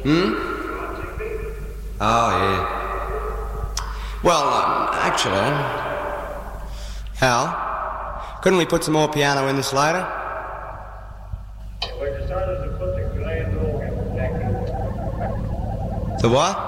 Oh, yeah. Well, actually, Hal, couldn't we put some more piano in this later? We decided to put the grand organ back in. The what?